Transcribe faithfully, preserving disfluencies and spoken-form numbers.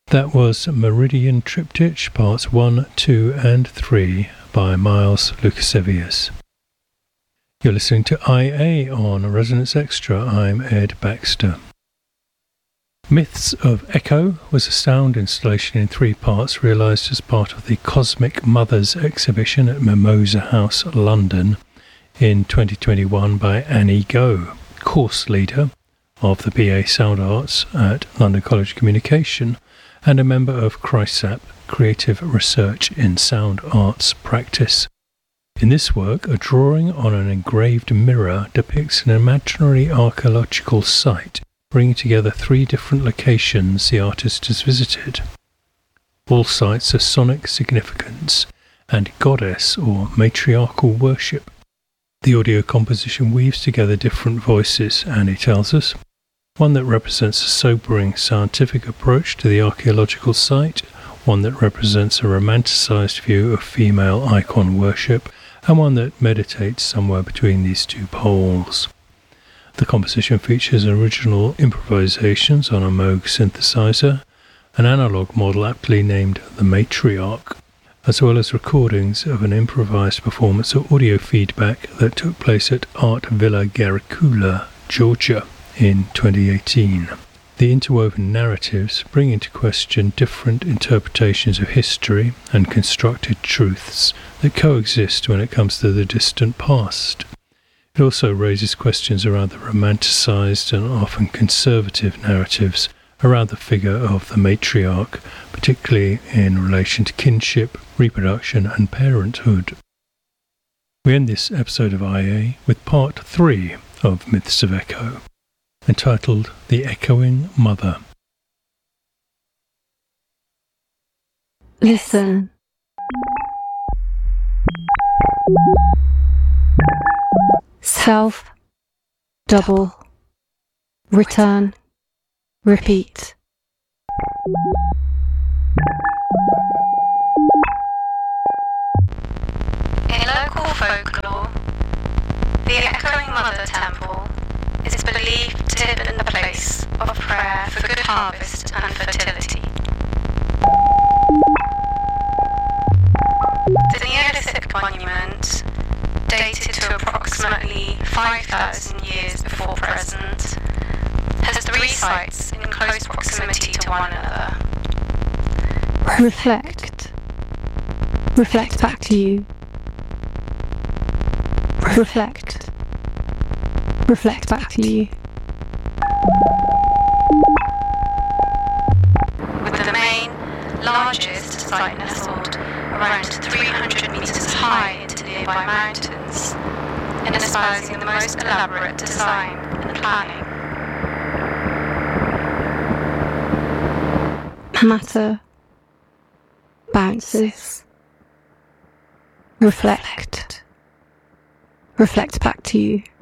That was Meridian Triptych Parts one, two and three by Miles Lukasiewicz. You're listening to I A on Resonance Extra. I'm Ed Baxter. Myths of Echo was a sound installation in three parts realised as part of the Cosmic Mothers exhibition at Mimosa House, London in twenty twenty-one by Annie Go, course leader of the B A Sound Arts at London College of Communication and a member of CRISAP, Creative Research in Sound Arts Practice. In this work, a drawing on an engraved mirror depicts an imaginary archaeological site, bringing together three different locations the artist has visited. All sites are sonic significance and goddess or matriarchal worship. The audio composition weaves together different voices, Annie tells us. One that represents a sobering scientific approach to the archaeological site, one that represents a romanticised view of female icon worship, and one that meditates somewhere between these two poles. The composition features original improvisations on a Moog synthesizer, an analogue model aptly named the Matriarch, as well as recordings of an improvised performance of audio feedback that took place at Art Villa Garicula, Georgia, in twenty eighteen. The interwoven narratives bring into question different interpretations of history and constructed truths that coexist when it comes to the distant past. It also raises questions around the romanticised and often conservative narratives around the figure of the matriarch, particularly in relation to kinship, reproduction and parenthood. We end this episode of I A with part three of Myths of Echo, entitled The Echoing Mother. Listen. Self, double, return, repeat. In local folklore, the Echoing Mother Temple is believed to have been the place of prayer for good harvest and fertility. The Neolithic monument, dated to approximately five thousand years before present, has three sites in close proximity to one another. Reflect. Reflect back to you. Reflect. Reflect back to you. With the main, largest site nestled around three hundred metres high into nearby mountains and espousing the most elaborate design and planning. Matter bounces. Reflect. Reflect back to you.